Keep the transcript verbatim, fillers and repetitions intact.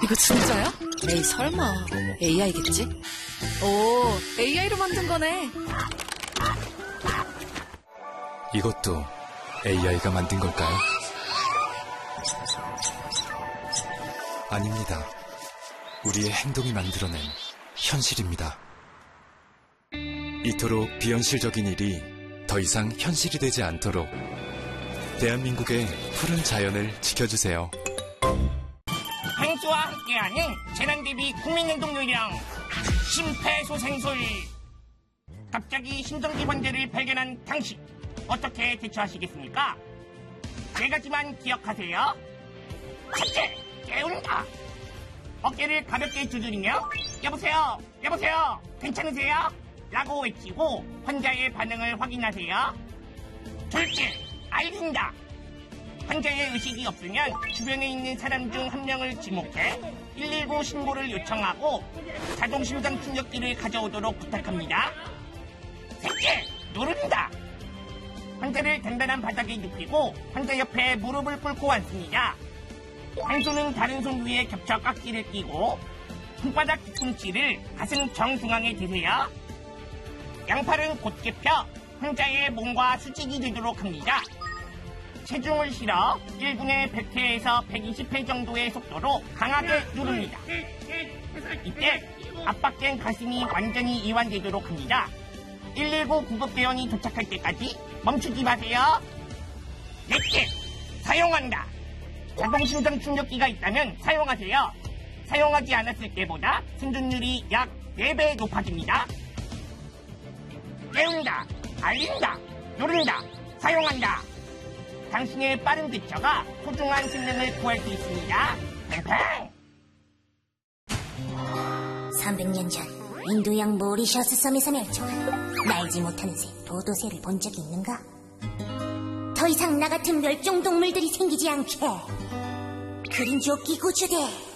이거 진짜야? 에이, 설마. 에이아이겠지? 오, 에이아이로 만든 거네. 이것도 에이아이가 만든 걸까요? 아닙니다. 우리의 행동이 만들어낸 현실입니다. 이토록 비현실적인 일이 더 이상 현실이 되지 않도록 대한민국의 푸른 자연을 지켜주세요. 행수와 함께하는 재난대비 국민행동 요령 심폐소생술. 갑자기 심정지 환자를 발견한 당신 어떻게 대처하시겠습니까? 네 가지만 기억하세요. 첫째, 깨운다. 어깨를 가볍게 두드리며 여보세요, 여보세요, 괜찮으세요? 라고 외치고 환자의 반응을 확인하세요. 둘째, 알린다. 환자의 의식이 없으면 주변에 있는 사람 중 한 명을 지목해 일일구 신고를 요청하고 자동심장 충격기를 가져오도록 부탁합니다. 셋째, 누른다. 환자를 단단한 바닥에 눕히고 환자 옆에 무릎을 꿇고 앉습니다. 한 손은 다른 손 위에 겹쳐 깍지를 끼고 손바닥 뒤꿈치를 가슴 정중앙에 대세요. 양팔은 곧게 펴 환자의 몸과 수직이 되도록 합니다. 체중을 실어 일 분에 백 회에서 백이십 회 정도의 속도로 강하게 누릅니다. 이때 압박된 가슴이 완전히 이완되도록 합니다. 일일구 구급대원이 도착할 때까지 멈추지 마세요. 넷째, 사용한다. 자동심장 충격기가 있다면 사용하세요. 사용하지 않았을 때보다 생존율이 약 네 배 높아집니다. 깨운다, 알린다, 누른다, 사용한다. 당신의 빠른 대처가 소중한 생명을 구할 수 있습니다. 팽팽! 삼백 년 전 인도양 모리셔스 섬에서 멸종한 날지 못하는 새 도도새를 본 적이 있는가? 더 이상 나 같은 멸종동물들이 생기지 않게 그린조끼 구조대